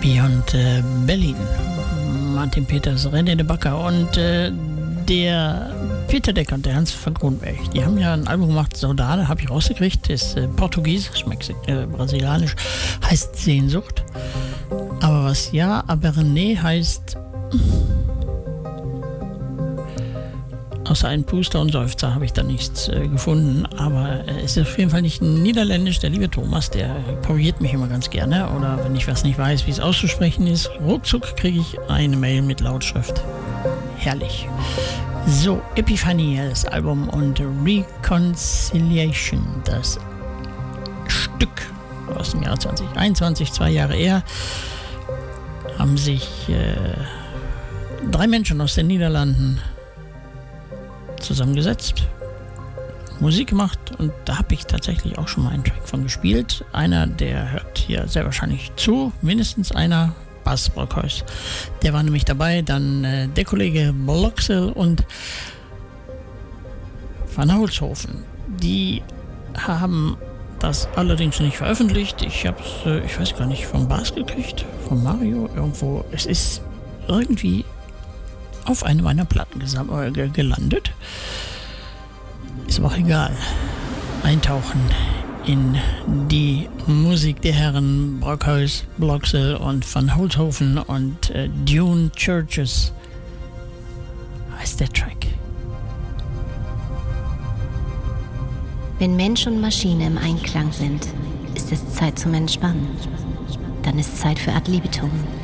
Beyond Berlin. Martin Peters, René de Backer und der Peter Decker und der Hans van Kronberg. Die haben ja ein Album gemacht, Saudade, habe ich rausgekriegt, ist portugiesisch, brasilianisch, heißt Sehnsucht. Aber was ja, aber René heißt außer einen Puster und Seufzer habe ich da nichts gefunden, aber es ist auf jeden Fall nicht niederländisch. Der liebe Thomas, der korrigiert mich immer ganz gerne, oder wenn ich was nicht weiß, wie es auszusprechen ist, ruckzuck kriege ich eine Mail mit Lautschrift. Herrlich. So, Epiphanie, das Album, und Reconciliation, das Stück aus dem Jahr 2021, 2 Jahre eher, haben sich 3 Menschen aus den Niederlanden zusammengesetzt, Musik gemacht, und da habe ich tatsächlich auch schon mal einen Track von gespielt. Einer, der hört hier sehr wahrscheinlich zu, mindestens einer, Bas Brockhuis. Der war nämlich dabei, dann der Kollege Bloxel und Van Holzhofen. Die haben das allerdings nicht veröffentlicht. Ich habe es, ich weiß gar nicht, vom Bas gekriegt, von Mario, irgendwo. Es ist irgendwie auf eine meiner Platten gelandet. Ist aber auch egal. Eintauchen in die Musik der Herren Brockhuis, Bloxel und Van Holzhofen und Dune Churches heißt der Track. Wenn Mensch und Maschine im Einklang sind, ist es Zeit zum Entspannen. Dann ist Zeit für Ad libitum.